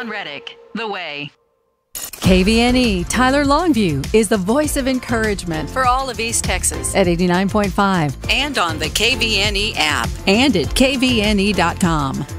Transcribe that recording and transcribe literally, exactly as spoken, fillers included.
Reddick, The Way. K V N E Tyler Longview is the voice of encouragement for all of East Texas at eighty-nine point five And on the K V N E app. and at K V N E dot com.